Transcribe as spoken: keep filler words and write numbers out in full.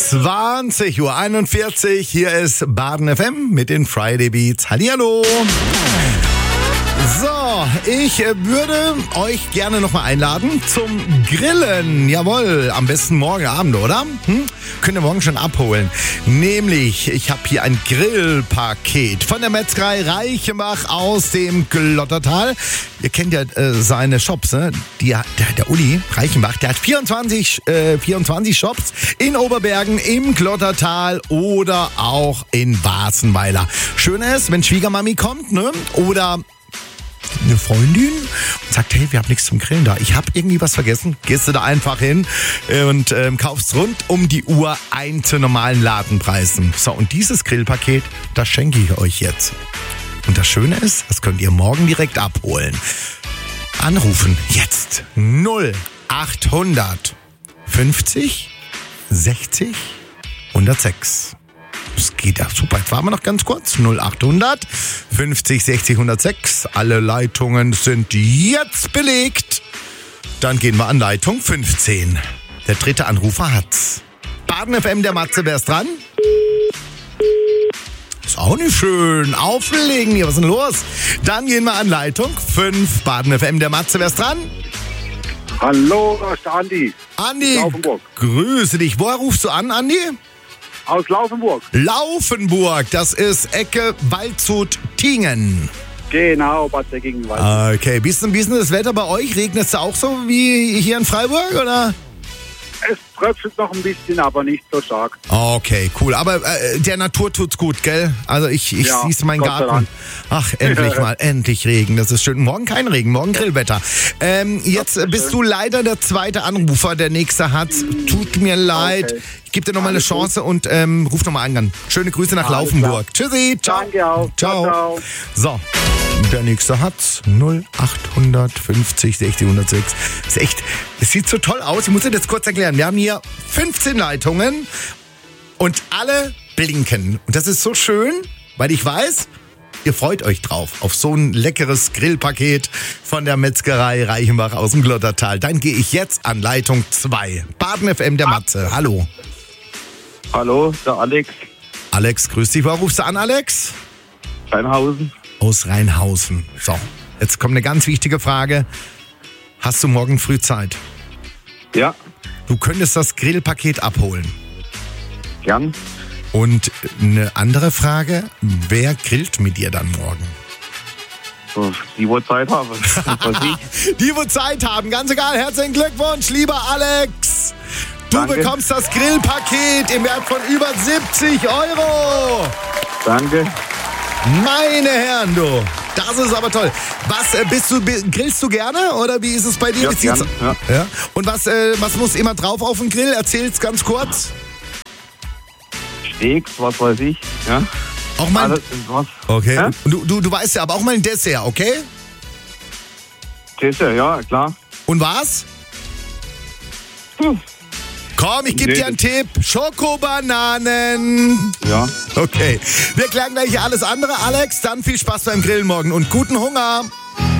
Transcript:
zwanzig Uhr einundvierzig, hier ist Baden F M mit den Friday Beats. Hallihallo! So, ich würde euch gerne nochmal einladen zum Grillen. Jawohl, am besten morgen Abend, oder? Hm? Könnt ihr morgen schon abholen. Nämlich, ich habe hier ein Grillpaket von der Metzgerei Reichenbach aus dem Glottertal. Ihr kennt ja äh, seine Shops, ne? Die, der, der Uli Reichenbach, der hat vierundzwanzig, äh, vierundzwanzig Shops in Oberbergen, im Glottertal oder auch in Warzenweiler. Schön ist, wenn Schwiegermami kommt, ne? Oder eine Freundin und sagt, hey, wir haben nichts zum Grillen da. Ich habe irgendwie was vergessen. Gehst du da einfach hin und ähm, kaufst rund um die Uhr ein zu normalen Ladenpreisen. So, und dieses Grillpaket, das schenke ich euch jetzt. Und das Schöne ist, das könnt ihr morgen direkt abholen. Anrufen jetzt null achthundert fünfzig sechzig hundertsechs. Das geht ja super. Jetzt waren wir noch ganz kurz. null achthundert fünfzig sechzig hundertsechs. Alle Leitungen sind jetzt belegt. Dann gehen wir an Leitung fünfzehn. Der dritte Anrufer hat's. Baden F M, der Matze, wer ist dran? Ist auch nicht schön. Auflegen hier, was ist denn los? Dann gehen wir an Leitung fünf. Baden F M, der Matze, wer ist dran? Hallo, das ist Andi. Andi, Laufenburg. Grüße dich. Woher rufst du an, Andi? Aus Laufenburg. Laufenburg, das ist Ecke Waldshut-Tingen. Genau, Bad Säckingen-Wald. Okay, wie ist denn, wie ist denn das Wetter bei euch? Regnet es da auch so wie hier in Freiburg, oder? Es tröpfelt noch ein bisschen, aber nicht so stark. Okay, cool. Aber äh, der Natur tut's gut, gell? Also ich, ich Ja, sieh's meinen Gott sei Garten. Dank. Ach, endlich mal, endlich Regen. Das ist schön. Morgen kein Regen, morgen Grillwetter. Ähm, jetzt ist bist schön. du leider der zweite Anrufer, der nächste hat. Tut mir leid. Okay. Ich gebe dir nochmal eine Alles gut. Chance und ähm, ruf nochmal an. Schöne Grüße nach Alles Laufenburg. Tschüssi, ciao. Danke auch. Ciao. Ciao, So, der nächste hat's. null achthundert fünfzig sechzig hundertsechs. Ist echt, es sieht so toll aus. Ich muss dir das kurz erklären. Wir haben hier fünfzehn Leitungen und alle blinken. Und das ist so schön, weil ich weiß, ihr freut euch drauf, auf so ein leckeres Grillpaket von der Metzgerei Reichenbach aus dem Glottertal. Dann gehe ich jetzt an Leitung zwei. Baden F M, der Matze. Hallo. Hallo, der Alex, Alex, grüß dich. Woher rufst du an, Alex? Rheinhausen. Aus Rheinhausen. So, jetzt kommt eine ganz wichtige Frage. Hast du morgen früh Zeit? Ja, Du könntest das Grillpaket abholen. gern. Und eine andere Frage, wer grillt mit dir dann morgen? So, die, wo Zeit haben. Was ich. Die, wo Zeit haben, ganz egal. Herzlichen Glückwunsch, lieber Alex. Du Danke. bekommst das Grillpaket im Wert von über siebzig Euro. Danke. Meine Herren, du. Das ist aber toll. Was, äh, bist du, bi- grillst du gerne oder wie ist es bei dir? Ja, Wie sieht's- gern, ja. Ja? Und was, äh, was muss immer drauf auf dem Grill? Erzähl's ganz kurz. Steaks, was weiß ich. Ja. Auch mal. Alles, was? Okay. Ja? Und Du, du, du weißt ja, aber auch mal ein Dessert, okay? Käse, ja, klar. Und was? Hm. Komm, ich gebe Nee, dir einen Tipp. Schokobananen. Ja. Okay. Wir klären gleich alles andere, Alex. Dann viel Spaß beim Grillen morgen und guten Hunger.